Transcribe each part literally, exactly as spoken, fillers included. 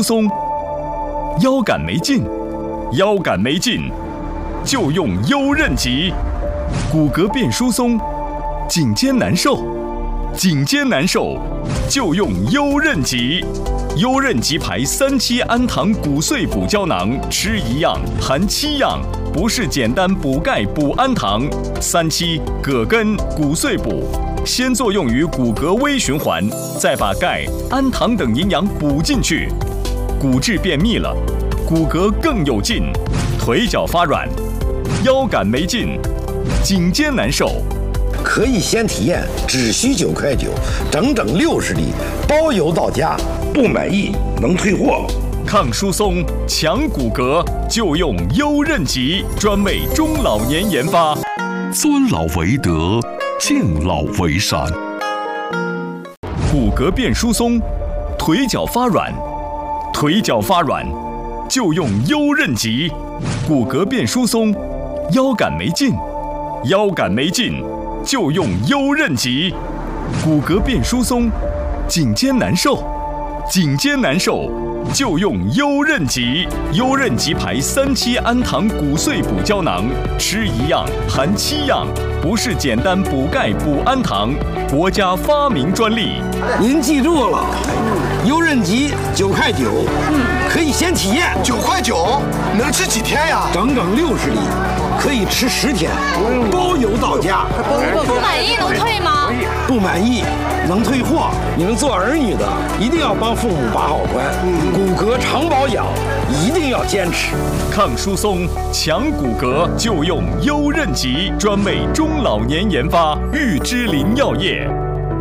松，腰杆没劲，腰杆没劲，就用优韧极；骨骼变疏松，颈肩难受，颈肩难受，就用优韧极。优韧极牌三七氨糖骨碎补胶囊，吃一样含七样，不是简单补钙补氨糖。三七葛根骨碎补，先作用于骨骼微循环，再把钙、氨糖等营养补进去，骨质变密了，骨骼更有劲，腿脚发软，腰杆没劲，颈肩难受。 可以先体验，只需九块九，整整六十粒，包邮到家。不满意能退货。 抗疏松、强骨骼，就用优韧极，专为中老年研发。 尊老为德，敬老为善。 骨骼变疏松，腿脚发软，腿脚发软，就用优韧极。骨骼变疏松，腰杆没劲，腰杆没劲，就用优韧极。骨骼变疏松，颈肩难受，颈肩难受，就用优韧极。优韧极牌三七氨糖骨碎补胶囊，吃一样含七样，不是简单补钙补氨糖，国家发明专利。 您记住了，优韧极九块九，可以先体验。 九块九能吃几天呀？ 整整六十粒，可以吃十天，包邮到家。 不满意能退吗？ 不满意能退货。你们做儿女的一定要帮父母把好关，骨骼常保养一定要坚持。 抗疏松、强骨骼，就用优韧极，专为中老年研发。玉芝林药业。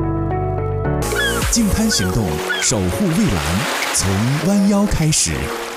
净滩行动，守护蔚蓝，从弯腰开始。